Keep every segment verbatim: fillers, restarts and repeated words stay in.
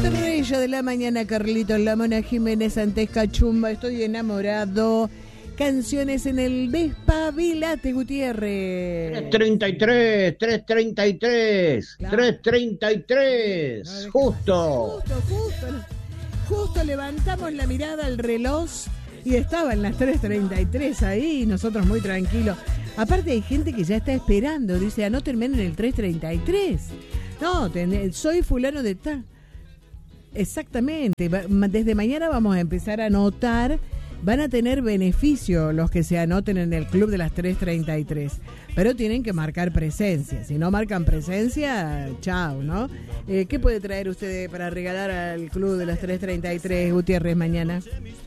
Estrella de la mañana, Carlitos, La Mona Jiménez, antes Cachumba, estoy enamorado. Canciones en el Despabilate, Gutiérrez. tres treinta y tres, tres treinta y tres, Claro. tres treinta y tres, No, justo. Justo, justo. Justo levantamos la mirada al reloj y estaban las tres treinta y tres ahí, nosotros muy tranquilos. Aparte hay gente que ya está esperando, dice, anótenme en el tres treinta y tres. No, ten, soy fulano de tal. Exactamente, desde mañana vamos a empezar a anotar, van a tener beneficio los que se anoten en el club de las tres treinta y tres, pero tienen que marcar presencia, si no marcan presencia, chao, ¿no? Eh, ¿Qué puede traer usted para regalar al club de las tres treinta y tres, Gutiérrez, mañana?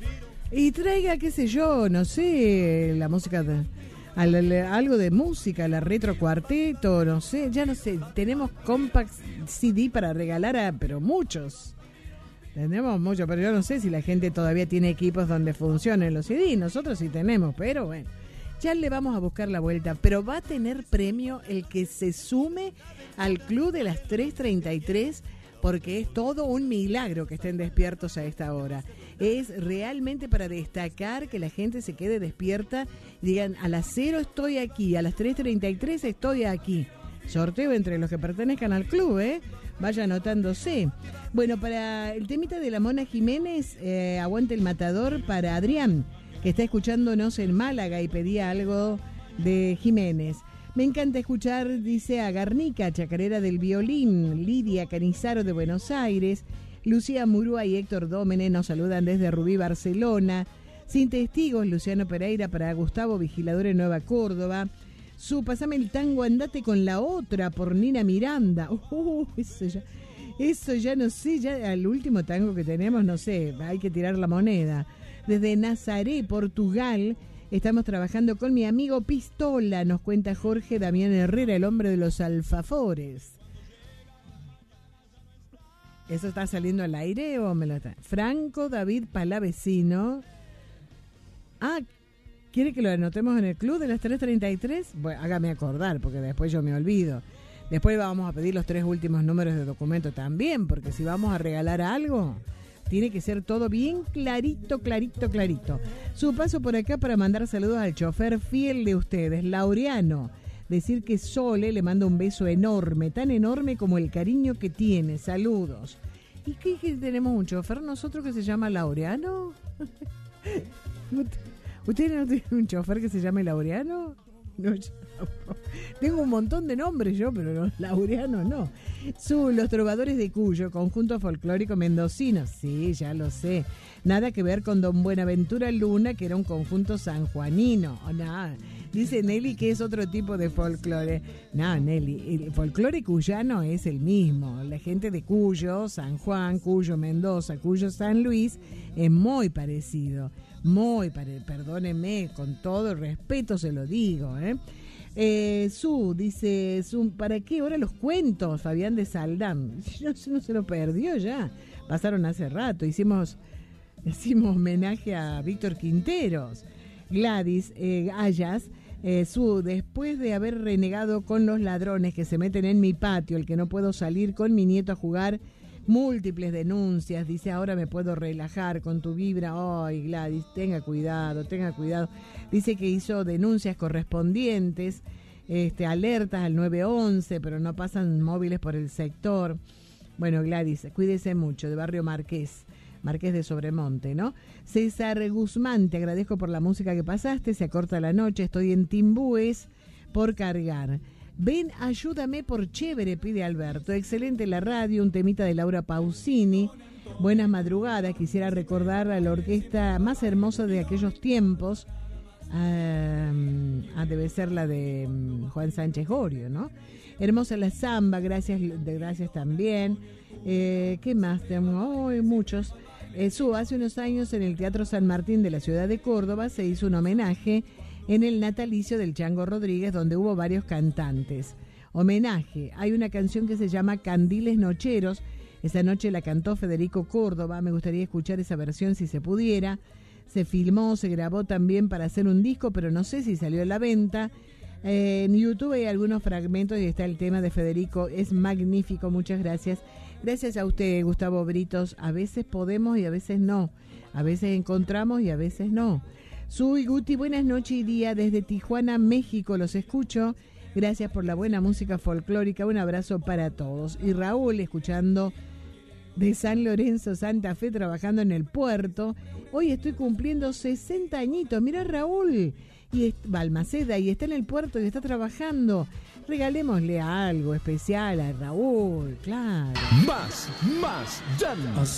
Y traiga, qué sé yo, no sé, la música, de, al, algo de música, la retro cuarteto, no sé, ya no sé, tenemos compact C D para regalar, a, pero muchos. Tenemos mucho, pero yo no sé si la gente todavía tiene equipos donde funcionen los C D. Nosotros sí tenemos, pero bueno, ya le vamos a buscar la vuelta. Pero va a tener premio el que se sume al club de las tres treinta y tres, porque es todo un milagro que estén despiertos a esta hora. Es realmente para destacar que la gente se quede despierta y digan, a las cero estoy aquí, a las tres treinta y tres estoy aquí. Sorteo entre los que pertenezcan al club, ¿eh? Vaya anotándose. Bueno, para el temita de la Mona Jiménez, eh, aguante el matador para Adrián, que está escuchándonos en Málaga y pedía algo de Jiménez. Me encanta escuchar, dice, a Garnica, chacarera del violín, Lidia Canizaro de Buenos Aires, Lucía Murúa y Héctor Dómene nos saludan desde Rubí, Barcelona. Sin testigos, Luciano Pereira para Gustavo, vigilador en Nueva Córdoba. Su Pasame el tango, andate con la otra, por Nina Miranda. Uh, eso ya, eso ya no sé, ya al último tango que tenemos, no sé, hay que tirar la moneda. Desde Nazaré, Portugal, estamos trabajando con mi amigo Pistola, nos cuenta Jorge Damián Herrera, el hombre de los alfafores. ¿Eso está saliendo al aire o me lo está? Franco David Palavecino. Ah, ¿quiere que lo anotemos en el club de las tres treinta y tres? Bueno, hágame acordar, porque después yo me olvido. Después vamos a pedir los tres últimos números de documento también, porque si vamos a regalar algo, tiene que ser todo bien clarito, clarito, clarito. Su paso por acá para mandar saludos al chofer fiel de ustedes, Laureano. Decir que Sole le manda un beso enorme, tan enorme como el cariño que tiene. Saludos. ¿Y qué, qué tenemos un chofer nosotros que se llama Laureano? ¿Usted no tiene un chofer que se llame Laureano? No, yo no. Tengo un montón de nombres yo, pero no, Laureano no. Su Los Trovadores de Cuyo, conjunto folclórico mendocino. Sí, ya lo sé. Nada que ver con Don Buenaventura Luna, que era un conjunto sanjuanino. Oh, nada. Dice Nelly que es otro tipo de folclore. No, Nelly, el folclore cuyano es el mismo. La gente de Cuyo, San Juan, Cuyo, Mendoza, Cuyo, San Luis, es muy parecido. Muy, pare, perdóneme, con todo el respeto se lo digo, ¿eh? Eh, Su, dice, Su, ¿para qué ahora los cuentos, Fabián de Saldán? No, no se lo perdió ya, pasaron hace rato, hicimos, hicimos homenaje a Víctor Quinteros. Gladys eh, Ayas, eh, Su, después de haber renegado con los ladrones que se meten en mi patio, el que no puedo salir con mi nieto a jugar, múltiples denuncias, dice, ahora me puedo relajar con tu vibra. Ay, Gladys, tenga cuidado, tenga cuidado. Dice que hizo denuncias correspondientes, este, alertas al nueve once, pero no pasan móviles por el sector. Bueno, Gladys, cuídese mucho, de Barrio Marqués, Marqués de Sobremonte, ¿no? César Guzmán, te agradezco por la música que pasaste, se acorta la noche, estoy en Timbúes por cargar. Ven, ayúdame por chévere, pide Alberto. Excelente la radio, un temita de Laura Pausini. Buenas madrugadas, quisiera recordar a la orquesta más hermosa de aquellos tiempos. Uh, ah, debe ser la de um, Juan Sánchez Gorio, ¿no? Hermosa la samba, gracias, de gracias también. Eh, ¿Qué más tenemos? Oh, muchos. Eh, su, hace unos años en el Teatro San Martín de la ciudad de Córdoba se hizo un homenaje en el natalicio del Chango Rodríguez, donde hubo varios cantantes. Homenaje, hay una canción que se llama Candiles Nocheros, esa noche la cantó Federico Córdoba, me gustaría escuchar esa versión si se pudiera. Se filmó, se grabó también para hacer un disco, pero no sé si salió a la venta. Eh, en YouTube hay algunos fragmentos y está el tema de Federico, es magnífico, muchas gracias. Gracias a usted, Gustavo Britos. A veces podemos y a veces no. A veces encontramos y a veces no. Soy Guti, buenas noches y día desde Tijuana, México. Los escucho. Gracias por la buena música folclórica. Un abrazo para todos. Y Raúl, escuchando de San Lorenzo, Santa Fe, trabajando en el puerto. Hoy estoy cumpliendo sesenta añitos. Mirá, Raúl. Y es, Balmaceda, y está en el puerto y está trabajando. Regalémosle algo especial a Raúl, claro. Más, más, ya no.